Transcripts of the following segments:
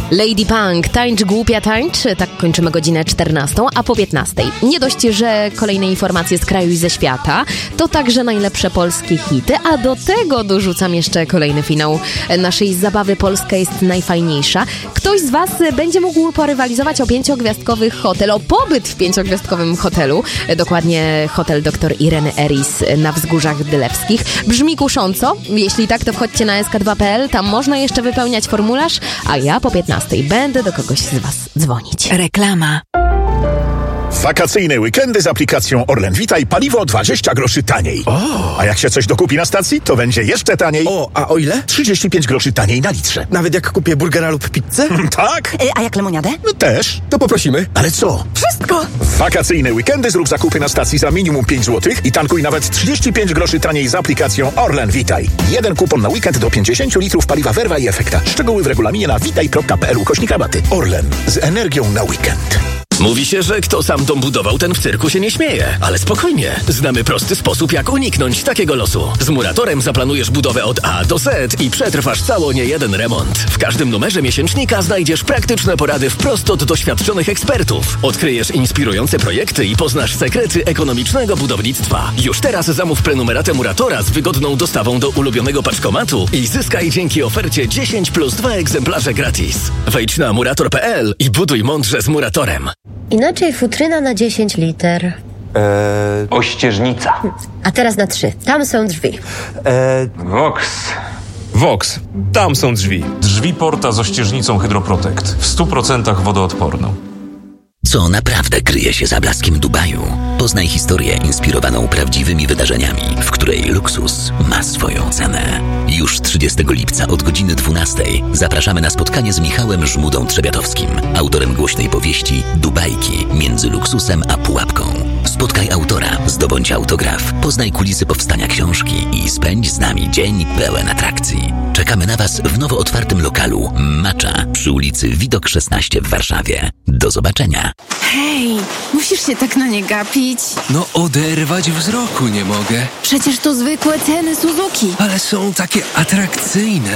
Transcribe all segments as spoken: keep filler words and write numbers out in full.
Lady Punk, tańcz głupia tańcz, tak kończymy godzinę czternastą, a po piętnastej. Nie dość, że kolejne informacje z kraju i ze świata, to także najlepsze polskie hity, a do tego dorzucam jeszcze kolejny finał naszej zabawy Polska jest najfajniejsza. Ktoś z Was będzie mógł porywalizować o pięciogwiazdkowy hotel, o pobyt w pięciogwiazdkowym hotelu, dokładnie hotel doktor Ireny Eris na Wzgórzach Dylewskich. Brzmi kusząco, jeśli tak, to wchodźcie na es ka dwa kropka pe el, tam można jeszcze wypełniać formularz, a ja po piętnastej będę do kogoś z Was dzwonić. Reklama. Wakacyjne weekendy z aplikacją Orlen Witaj, paliwo dwadzieścia groszy taniej. O. A jak się coś dokupi na stacji, to będzie jeszcze taniej. O, a o ile? trzydzieści pięć groszy taniej na litrze. Nawet jak kupię burgera lub pizzę? Tak? Y, a jak lemoniadę? No też. To poprosimy. Ale co? Wszystko! W wakacyjne weekendy zrób zakupy na stacji za minimum pięć złotych i tankuj nawet trzydzieści pięć groszy taniej z aplikacją Orlen Witaj. Jeden kupon na weekend do pięćdziesiąt litrów paliwa Verva i Efekta. Szczegóły w regulaminie na witaj kropka pe el ukośnik rabaty. Orlen. Z energią na weekend. Mówi się, że kto sam dom budował, ten w cyrku się nie śmieje. Ale spokojnie, znamy prosty sposób, jak uniknąć takiego losu. Z Muratorem zaplanujesz budowę od A do Z i przetrwasz cało nie jeden remont. W każdym numerze miesięcznika znajdziesz praktyczne porady wprost od doświadczonych ekspertów. Odkryjesz inspirujące projekty i poznasz sekrety ekonomicznego budownictwa. Już teraz zamów prenumeratę Muratora z wygodną dostawą do ulubionego paczkomatu i zyskaj dzięki ofercie dziesięć plus dwa egzemplarze gratis. Wejdź na murator kropka pe el i buduj mądrze z Muratorem. Inaczej futryna na dziesięć liter. Eee... Ościeżnica. A teraz na trzy. Tam są drzwi. Eee... Vox. Vox. Tam są drzwi. Drzwi Porta z ościeżnicą Hydroprotect. W stu procentach wodoodporną. Co naprawdę kryje się za blaskiem Dubaju? Poznaj historię inspirowaną prawdziwymi wydarzeniami, w której luksus ma swoją cenę. Już trzydziestego lipca od godziny dwunastej zapraszamy na spotkanie z Michałem Żmudą-Trzebiatowskim, autorem głośnej powieści Dubajki między luksusem a pułapką. Spotkaj autora, zdobądź autograf, poznaj kulisy powstania książki i spędź z nami dzień pełen atrakcji. Czekamy na Was w nowo otwartym lokalu Macza przy ulicy Widok szesnaście w Warszawie. Do zobaczenia. Hej, musisz się tak na nie gapić. No oderwać wzroku nie mogę. Przecież to zwykłe ceny Suzuki. Ale są takie atrakcyjne.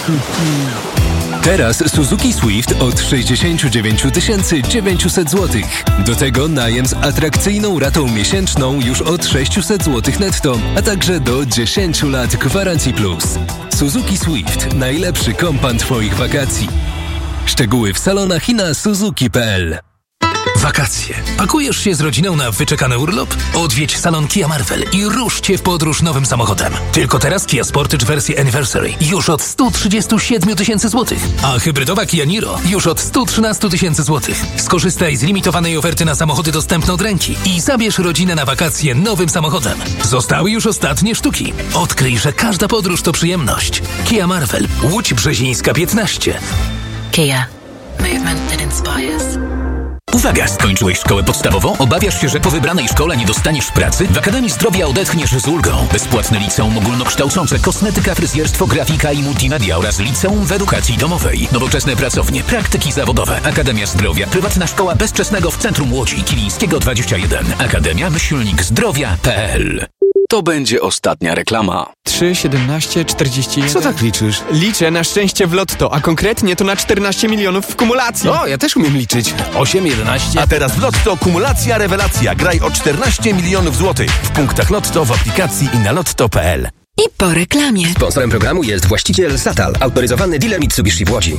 Teraz Suzuki Swift od sześćdziesiąt dziewięć tysięcy dziewięćset złotych. Do tego najem z atrakcyjną ratą miesięczną już od sześćset złotych netto, a także do dziesięć lat gwarancji plus. Suzuki Swift. Najlepszy kompan Twoich wakacji. Szczegóły w salonach i na suzuki kropka pe el. Wakacje. Pakujesz się z rodziną na wyczekany urlop? Odwiedź salon Kia Marvel i ruszcie w podróż nowym samochodem. Tylko teraz Kia Sportage wersji Anniversary już od sto trzydzieści siedem tysięcy złotych, a hybrydowa Kia Niro już od sto trzynaście tysięcy złotych. Skorzystaj z limitowanej oferty na samochody dostępne od ręki i zabierz rodzinę na wakacje nowym samochodem. Zostały już ostatnie sztuki. Odkryj, że każda podróż to przyjemność. Kia Marvel, Łódź Brzezińska piętnaście. Kia. Movement that inspires. Uwaga, skończyłeś szkołę podstawową? Obawiasz się, że po wybranej szkole nie dostaniesz pracy? W Akademii Zdrowia odetchniesz z ulgą. Bezpłatne liceum ogólnokształcące, kosmetyka, fryzjerstwo, grafika i multimedia oraz liceum w edukacji domowej. Nowoczesne pracownie, praktyki zawodowe. Akademia Zdrowia, prywatna szkoła bezczesnego w centrum Łodzi, Kilińskiego dwadzieścia jeden. Akademia myślnik zdrowia kropka pe el. To będzie ostatnia reklama. trzy, siedemnaście, czterdzieści jeden. Co tak liczysz? Liczę na szczęście w lotto, a konkretnie to na czternaście milionów w kumulacji. O, ja też umiem liczyć. osiem, jedenaście. A teraz w Lotto kumulacja rewelacja. Graj o czternaście milionów złotych. W punktach Lotto, w aplikacji i na lotto kropka pe el. I po reklamie. Sponsorem programu jest właściciel Satal, autoryzowany dealer Mitsubishi w Łodzi.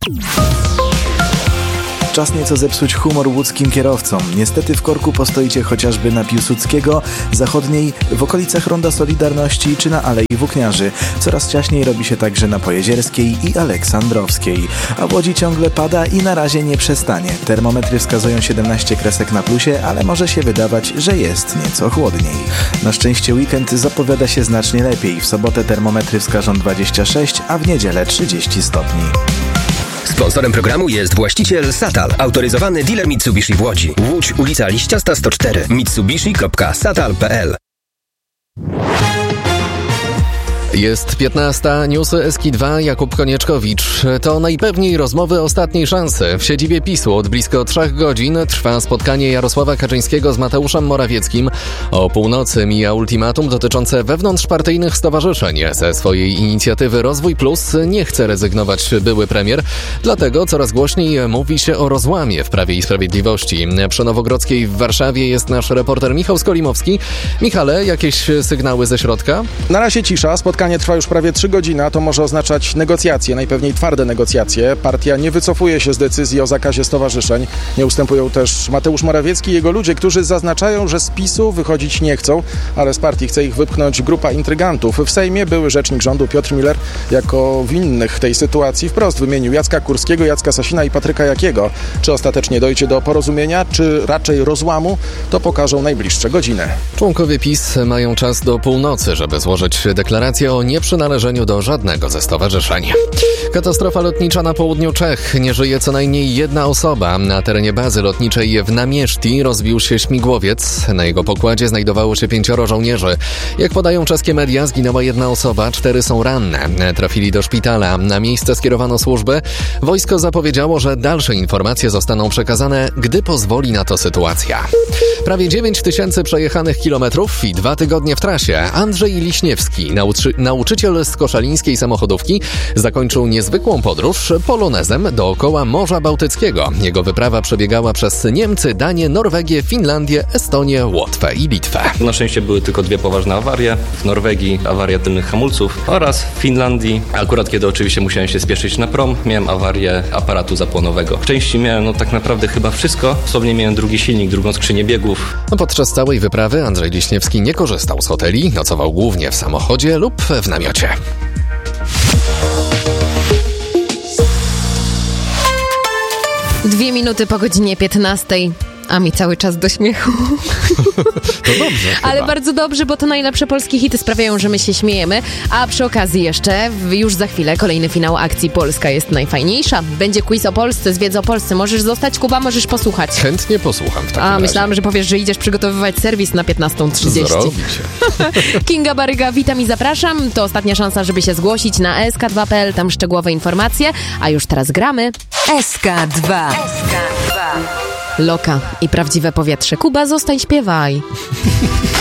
Czas nieco zepsuć humor łódzkim kierowcom. Niestety w korku postoicie chociażby na Piłsudskiego, Zachodniej, w okolicach Ronda Solidarności czy na Alei Włókniarzy. Coraz ciaśniej robi się także na Pojezierskiej i Aleksandrowskiej. A w Łodzi ciągle pada i na razie nie przestanie. Termometry wskazują siedemnaście kresek na plusie, ale może się wydawać, że jest nieco chłodniej. Na szczęście weekend zapowiada się znacznie lepiej. W sobotę termometry wskażą dwadzieścia sześć, a w niedzielę trzydzieści stopni. Sponsorem programu jest właściciel Satal, autoryzowany dealer Mitsubishi w Łodzi. Łódź, ulica Liściasta sto cztery. mitsubishi kropka satal kropka pe el. Jest piętnasta, newsy S K dwa, Jakub Konieczkowicz. To najpewniej rozmowy ostatniej szansy. W siedzibie PiSu od blisko trzech godzin trwa spotkanie Jarosława Kaczyńskiego z Mateuszem Morawieckim. O północy mija ultimatum dotyczące wewnątrzpartyjnych stowarzyszeń. Ze swojej inicjatywy Rozwój Plus nie chce rezygnować były premier, dlatego coraz głośniej mówi się o rozłamie w Prawie i Sprawiedliwości. Przy Nowogrodzkiej w Warszawie jest nasz reporter Michał Skolimowski. Michale, jakieś sygnały ze środka? Na razie cisza. Spotkanie trwa już prawie trzy godziny, a to może oznaczać negocjacje, najpewniej twarde negocjacje. Partia nie wycofuje się z decyzji o zakazie stowarzyszeń. Nie ustępują też Mateusz Morawiecki i jego ludzie, którzy zaznaczają, że z PiSu wychodzić nie chcą, ale z partii chce ich wypchnąć grupa intrygantów. W Sejmie były rzecznik rządu Piotr Miller jako winnych tej sytuacji wprost wymienił Jacka Kurskiego, Jacka Sasina i Patryka Jakiego. Czy ostatecznie dojdzie do porozumienia, czy raczej rozłamu, to pokażą najbliższe godziny. Członkowie PiS mają czas do północy, żeby złożyć deklarację o nieprzynależeniu do żadnego ze stowarzyszeń. Katastrofa lotnicza na południu Czech. Nie żyje co najmniej jedna osoba. Na terenie bazy lotniczej w Namieszti rozbił się śmigłowiec. Na jego pokładzie znajdowało się pięcioro żołnierzy. Jak podają czeskie media, zginęła jedna osoba, cztery są ranne. Trafili do szpitala. Na miejsce skierowano służby. Wojsko zapowiedziało, że dalsze informacje zostaną przekazane, gdy pozwoli na to sytuacja. Prawie dziewięć tysięcy przejechanych kilometrów i dwa tygodnie w trasie. Andrzej Liśniewski, nauczy- nauczyciel z koszalińskiej samochodówki, zakończył niezwykłą podróż polonezem dookoła Morza Bałtyckiego. Jego wyprawa przebiegała przez Niemcy, Danię, Norwegię, Finlandię, Estonię, Łotwę i Litwę. Na szczęście były tylko dwie poważne awarie. W Norwegii awaria tylnych hamulców oraz w Finlandii, akurat kiedy oczywiście musiałem się spieszyć na prom, miałem awarię aparatu zapłonowego. W części miałem no tak naprawdę chyba wszystko. Osobnie miałem drugi silnik, drugą skrzynię biegów. No podczas całej wyprawy Andrzej Liśniewski nie korzystał z hoteli, nocował głównie w samochodzie lub w namiocie. Dwie minuty po godzinie piętnastej. A mi cały czas do śmiechu. To dobrze. Ale chyba. bardzo dobrze, bo to najlepsze polskie hity sprawiają, że my się śmiejemy. A przy okazji jeszcze, już za chwilę, kolejny finał akcji Polska jest najfajniejsza. Będzie quiz o Polsce, z wiedzy o Polsce. Możesz zostać, Kuba, możesz posłuchać. Chętnie posłucham w takim A, razie. myślałam, że powiesz, że idziesz przygotowywać serwis na piętnasta trzydzieści. Zrobi się. Kinga Baryga, witam i zapraszam. To ostatnia szansa, żeby się zgłosić na S K dwa kropka P L. Tam szczegółowe informacje. A już teraz gramy. S K dwa. S K dwa. Loka i prawdziwe powietrze. Kuba, zostań, śpiewaj.